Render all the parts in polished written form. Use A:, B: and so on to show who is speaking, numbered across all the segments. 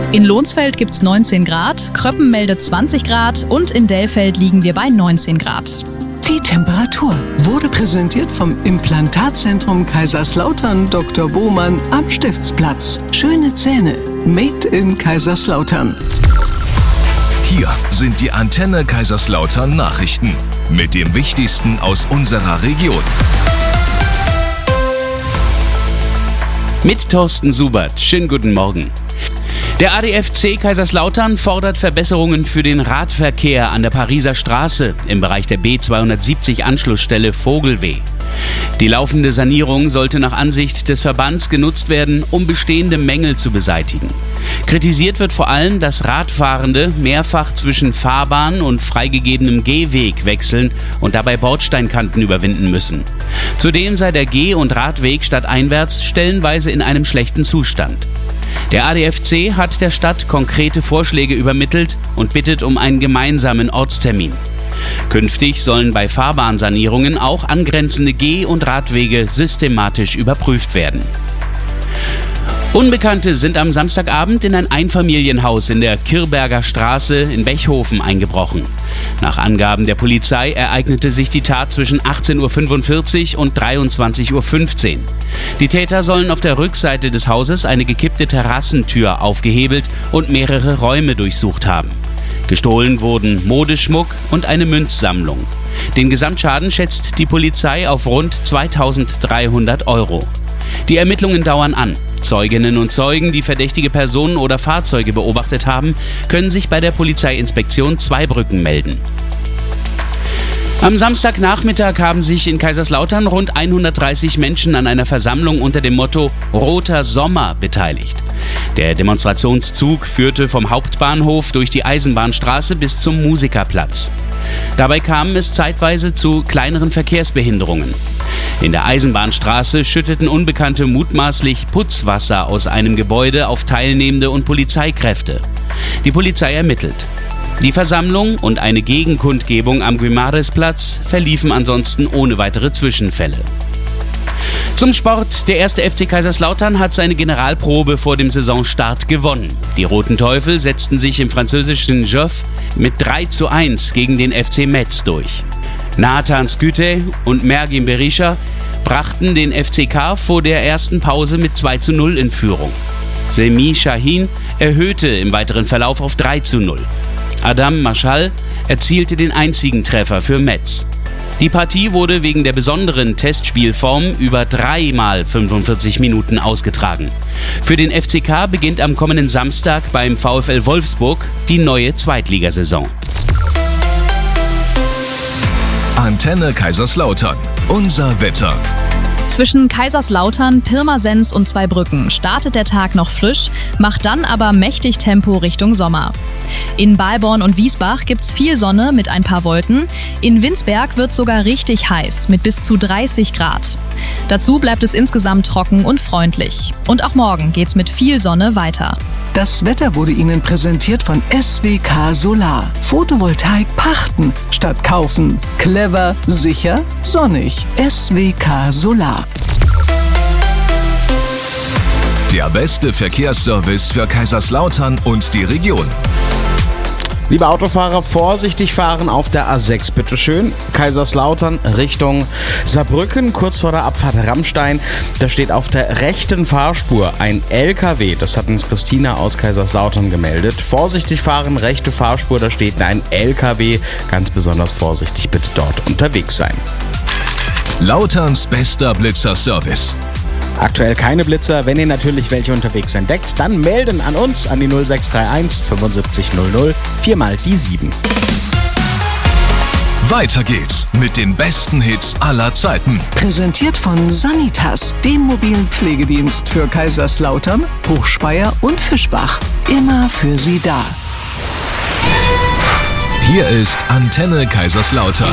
A: In Lohnsfeld gibt es 19 Grad, Kröppen meldet 20 Grad und in Dellfeld liegen wir bei 19 Grad.
B: Die Temperatur wurde präsentiert vom Implantatzentrum Kaiserslautern Dr. Bohmann am Stiftsplatz. Schöne Zähne, made in Kaiserslautern.
C: Hier sind die Antenne Kaiserslautern Nachrichten mit dem Wichtigsten aus unserer Region.
D: Mit Thorsten Subert. Schönen guten Morgen. Der ADFC Kaiserslautern fordert Verbesserungen für den Radverkehr an der Pariser Straße im Bereich der B270 Anschlussstelle Vogelweh. Die laufende Sanierung sollte nach Ansicht des Verbands genutzt werden, um bestehende Mängel zu beseitigen. Kritisiert wird vor allem, dass Radfahrende mehrfach zwischen Fahrbahn und freigegebenem Gehweg wechseln und dabei Bordsteinkanten überwinden müssen. Zudem sei der Geh- und Radweg stadteinwärts stellenweise in einem schlechten Zustand. Der ADFC hat der Stadt konkrete Vorschläge übermittelt und bittet um einen gemeinsamen Ortstermin. Künftig sollen bei Fahrbahnsanierungen auch angrenzende Geh- und Radwege systematisch überprüft werden. Unbekannte sind am Samstagabend in ein Einfamilienhaus in der Kirberger Straße in Bechhofen eingebrochen. Nach Angaben der Polizei ereignete sich die Tat zwischen 18:45 Uhr und 23:15 Uhr. Die Täter sollen auf der Rückseite des Hauses eine gekippte Terrassentür aufgehebelt und mehrere Räume durchsucht haben. Gestohlen wurden Modeschmuck und eine Münzsammlung. Den Gesamtschaden schätzt die Polizei auf rund 2.300 €. Die Ermittlungen dauern an. Zeuginnen und Zeugen, die verdächtige Personen oder Fahrzeuge beobachtet haben, können sich bei der Polizeiinspektion Zweibrücken melden. Am Samstagnachmittag haben sich in Kaiserslautern rund 130 Menschen an einer Versammlung unter dem Motto Roter Sommer beteiligt. Der Demonstrationszug führte vom Hauptbahnhof durch die Eisenbahnstraße bis zum Musikerplatz. Dabei kam es zeitweise zu kleineren Verkehrsbehinderungen. In der Eisenbahnstraße schütteten Unbekannte mutmaßlich Putzwasser aus einem Gebäude auf Teilnehmende und Polizeikräfte. Die Polizei ermittelt. Die Versammlung und eine Gegenkundgebung am Guimarães-Platz verliefen ansonsten ohne weitere Zwischenfälle. Zum Sport. Der 1. FC Kaiserslautern hat seine Generalprobe vor dem Saisonstart gewonnen. Die Roten Teufel setzten sich im französischen Joffre mit 3:1 gegen den FC Metz durch. Nathan Skytte und Mergim Berisha brachten den FCK vor der ersten Pause mit 2:0 in Führung. Semi Shahin erhöhte im weiteren Verlauf auf 3:0. Adam Marschall erzielte den einzigen Treffer für Metz. Die Partie wurde wegen der besonderen Testspielform über 3 mal 45 Minuten ausgetragen. Für den FCK beginnt am kommenden Samstag beim VfL Wolfsburg die neue Zweitligasaison.
C: Antenne Kaiserslautern. Unser Wetter.
A: Zwischen Kaiserslautern, Pirmasens und Zweibrücken startet der Tag noch frisch, macht dann aber mächtig Tempo Richtung Sommer. In Balborn und Wiesbach gibt's viel Sonne mit ein paar Wolken. In Winsberg wird sogar richtig heiß mit bis zu 30 Grad. Dazu bleibt es insgesamt trocken und freundlich. Und auch morgen geht's mit viel Sonne weiter.
B: Das Wetter wurde Ihnen präsentiert von SWK Solar. Photovoltaik pachten statt kaufen. Clever, sicher, sonnig. SWK Solar.
C: Der beste Verkehrsservice für Kaiserslautern und die Region.
E: Liebe Autofahrer, vorsichtig fahren auf der A6, bitteschön. Kaiserslautern Richtung Saarbrücken, kurz vor der Abfahrt Rammstein. Da steht auf der rechten Fahrspur ein LKW. Das hat uns Christina aus Kaiserslautern gemeldet. Vorsichtig fahren, rechte Fahrspur, da steht ein LKW. Ganz besonders vorsichtig bitte dort unterwegs sein.
C: Lauterns bester Blitzer-Service.
E: Aktuell keine Blitzer. Wenn ihr natürlich welche unterwegs entdeckt, dann melden an uns an die 0631 75 00 4 mal die 7.
C: Weiter geht's mit den besten Hits aller Zeiten.
B: Präsentiert von Sanitas, dem mobilen Pflegedienst für Kaiserslautern, Hochspeyer und Fischbach. Immer für Sie da.
C: Hier ist Antenne Kaiserslautern.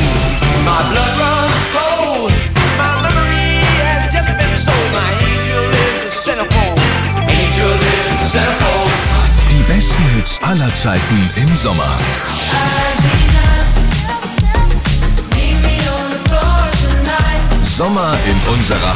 C: Die besten Hits aller Zeiten im Sommer. Sommer in unserer